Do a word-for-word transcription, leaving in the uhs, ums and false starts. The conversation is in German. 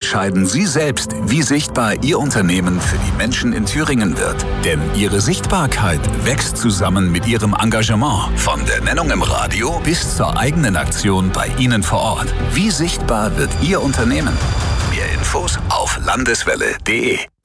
entscheiden Sie selbst, wie sichtbar Ihr Unternehmen für die Menschen in Thüringen wird. Denn Ihre Sichtbarkeit wächst zusammen mit Ihrem Engagement. Von der Nennung im Radio bis zur eigenen Aktion bei Ihnen vor Ort. Wie sichtbar wird Ihr Unternehmen? Mehr Infos auf landeswelle punkt de.